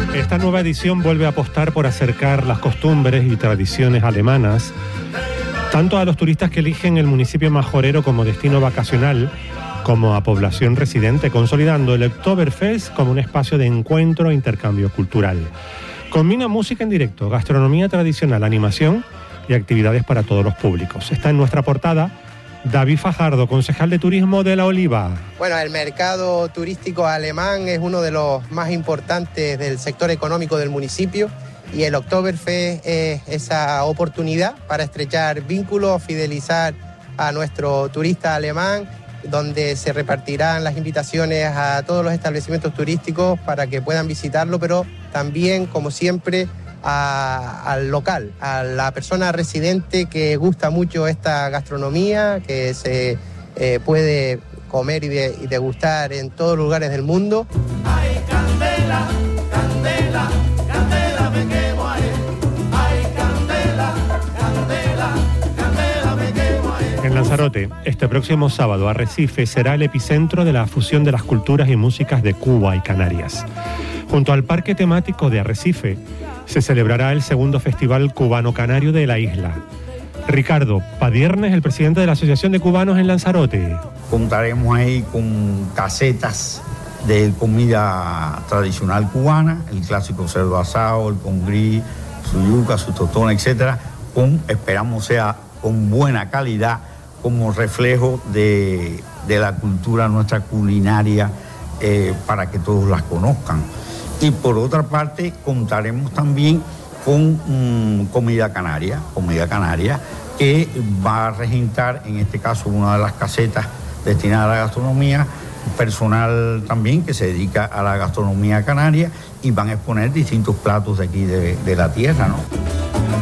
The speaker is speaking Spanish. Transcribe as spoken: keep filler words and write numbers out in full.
Esta nueva edición vuelve a apostar por acercar las costumbres y tradiciones alemanas tanto a los turistas que eligen el municipio majorero como destino vacacional, como a población residente, consolidando el Oktoberfest como un espacio de encuentro e intercambio cultural. Combina música en directo, gastronomía tradicional, animación y actividades para todos los públicos. Está en nuestra portada David Fajardo, concejal de turismo de La Oliva. Bueno, el mercado turístico alemán es uno de los más importantes del sector económico del municipio y el Oktoberfest es esa oportunidad para estrechar vínculos, fidelizar a nuestro turista alemán, donde se repartirán las invitaciones a todos los establecimientos turísticos para que puedan visitarlo, pero también, como siempre, a, al local, a la persona residente que gusta mucho esta gastronomía, que se eh, puede comer y, de, y degustar en todos los lugares del mundo. ¡Ay, candela, candela, candela, me quemo ahí! ¡Ay, candela, candela, candela, me quemo ahí! En Lanzarote, este próximo sábado, Arrecife será el epicentro de la fusión de las culturas y músicas de Cuba y Canarias. Junto al parque temático de Arrecife, se celebrará el segundo Festival Cubano-Canario de la isla. Ricardo Padiernes, el presidente de la Asociación de Cubanos en Lanzarote. Contaremos ahí con casetas de comida tradicional cubana, el clásico cerdo asado, el congrí, su yuca, su totona, etcétera, con, esperamos sea con buena calidad, como reflejo de, de la cultura nuestra culinaria, eh, para que todos las conozcan. Y por otra parte, contaremos también con um, comida canaria, comida canaria, que va a regentar, en este caso, una de las casetas destinadas a la gastronomía, personal también que se dedica a la gastronomía canaria, y van a exponer distintos platos de aquí de, de la tierra, ¿no?